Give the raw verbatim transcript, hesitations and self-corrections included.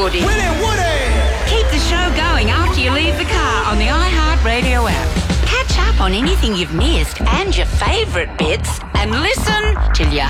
Woody. Willie Woody! Keep the show going after you leave the car on the iHeartRadio app. Catch up on anything you've missed and your favourite bits and listen till you